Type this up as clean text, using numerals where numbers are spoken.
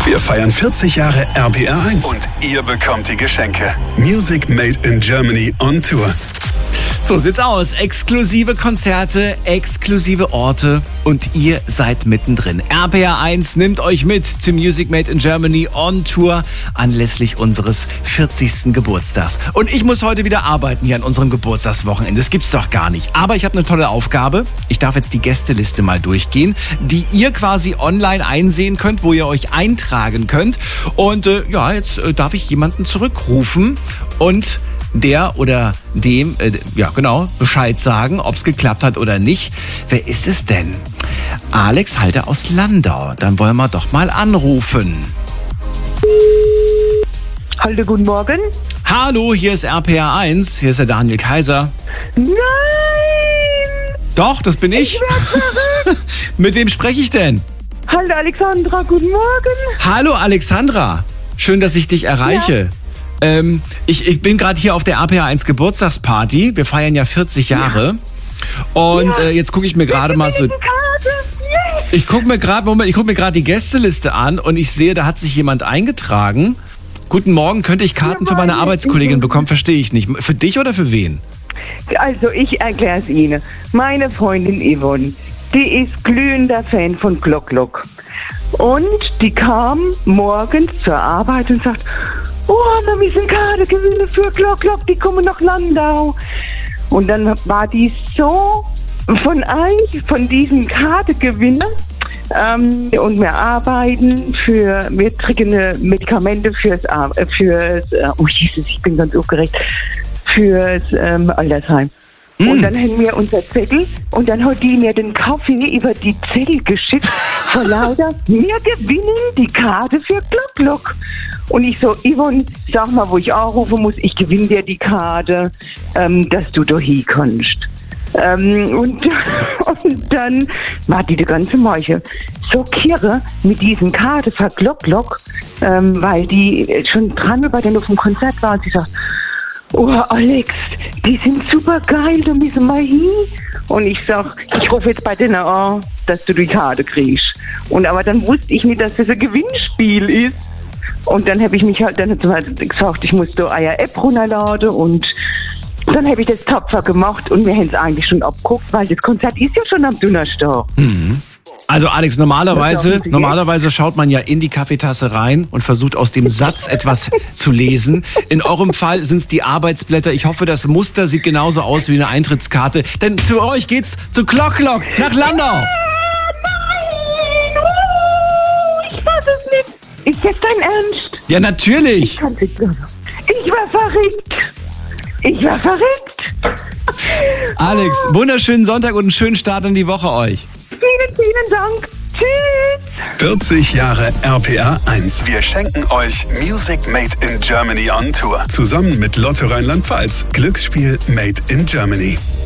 Wir feiern 40 Jahre RPR1 und ihr bekommt die Geschenke. Music Made in Germany on Tour. So sieht's aus. Exklusive Konzerte, exklusive Orte und ihr seid mittendrin. RPR1 nimmt euch mit zu Music Made in Germany on Tour anlässlich unseres 40. Geburtstags. Und ich muss heute wieder arbeiten hier an unserem Geburtstagswochenende. Das gibt's doch gar nicht. Aber ich habe eine tolle Aufgabe. Ich darf jetzt die Gästeliste mal durchgehen, die ihr quasi online einsehen könnt, wo ihr euch eintragen könnt. Und jetzt darf ich jemanden zurückrufen und der oder dem, Bescheid sagen, ob es geklappt hat oder nicht. Wer ist es denn? Alex Halter aus Landau. Dann wollen wir doch mal anrufen. Hallo, guten Morgen. Hallo, hier ist RPR1. Hier ist der Daniel Kaiser. Nein! Doch, das bin ich. Mit wem spreche ich denn? Hallo, Alexandra, guten Morgen. Hallo, Alexandra. Schön, dass ich dich erreiche. Ja. Ich bin gerade hier auf der RPR1 Geburtstagsparty. Wir feiern ja 40 Jahre. Ja. Und jetzt gucke ich mir gerade mal so... Ich gucke mir gerade die Gästeliste an und ich sehe, da hat sich jemand eingetragen. Guten Morgen, könnte ich Karten für meine Arbeitskollegin bekommen? Verstehe ich nicht. Für dich oder für wen? Also, ich erkläre es Ihnen. Meine Freundin Yvonne, die ist glühender Fan von Glock. Und die kam morgens zur Arbeit und sagt... Oh, wir müssen Karte gewinnen für Glock, die kommen nach Landau. Und dann war die so von diesen Kartegewinner und wir arbeiten wir kriegen Medikamente fürs ich bin ganz aufgeregt, fürs Altersheim. Und dann haben wir unser Zettel und dann hat die mir den Kaffee über die Zettel geschickt vor lauter, wir gewinnen die Karte für Glock. Und ich so, Yvonne, sag mal, wo ich anrufen muss, ich gewinne dir die Karte, dass du da hin kannst. Und dann war die ganze Meuche so kirre mit diesen Karte für Glock, weil die schon dran bei denen auf dem Konzert war und sie sagt, oh Alex, die sind super geil, da müssen wir hin. Und ich sag, ich rufe jetzt bei denen an, dass du die Karte kriegst. Aber dann wusste ich nicht, dass das ein Gewinnspiel ist. Und dann habe ich mich dann gesagt, ich muss da eine App runterladen und dann habe ich das tapfer gemacht und wir haben es eigentlich schon abgeguckt, weil das Konzert ist ja schon am Donnerstag. Mhm. Also Alex, normalerweise schaut man ja in die Kaffeetasse rein und versucht aus dem Satz etwas zu lesen. In eurem Fall sind es die Arbeitsblätter. Ich hoffe, das Muster sieht genauso aus wie eine Eintrittskarte. Denn zu euch geht's zu Glock nach Landau. Ich fass es nicht. Ist jetzt dein Ernst? Ja, natürlich. Ich war verrückt. Alex, wunderschönen Sonntag und einen schönen Start in die Woche euch. Vielen Dank. Tschüss. 40 Jahre RPR1. Wir schenken euch Music Made in Germany on Tour. Zusammen mit Lotto Rheinland-Pfalz. Glücksspiel Made in Germany.